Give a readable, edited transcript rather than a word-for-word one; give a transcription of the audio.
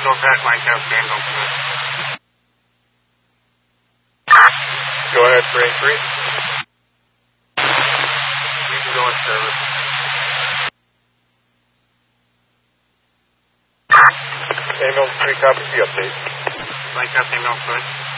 Northwest Lancaster, ambulance good. Go ahead, frame 3. You can go in service. Ambulance 3, copy the update. Lancaster, ambulance good.